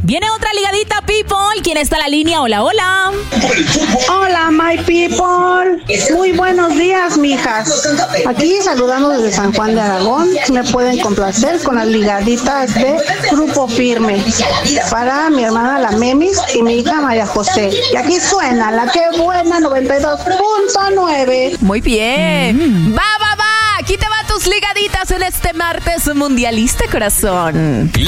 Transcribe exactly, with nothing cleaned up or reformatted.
Viene otra ligadita, people. ¿Quién está en la línea? Hola, hola. Hola, my people. Muy buenos días, mijas. Aquí saludando desde San Juan de Aragón. Me pueden complacer con las ligaditas de Grupo Firme para mi hermana la Memis y mi hija María José. Y aquí suena la que buena noventa y dos punto nueve. Muy bien. Mm. Va, va, va. Aquí te van tus ligaditas en este martes mundialista, corazón.